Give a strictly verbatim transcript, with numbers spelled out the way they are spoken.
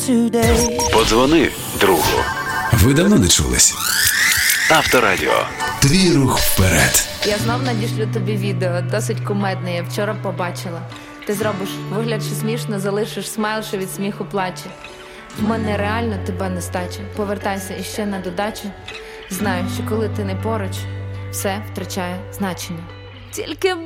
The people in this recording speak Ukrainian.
Подзвони другу. Ви давно не чулись? Авторадіо. Твій рух вперед. Я знов надішлю тобі відео, досить кумедне, я вчора побачила. Ти зробиш вигляд, що смішно, залишиш смайл, що від сміху плаче. В мене реально тебе нестача. Повертайся іще на додачу. Знаю, що коли ти не поруч, все втрачає значення. Тільки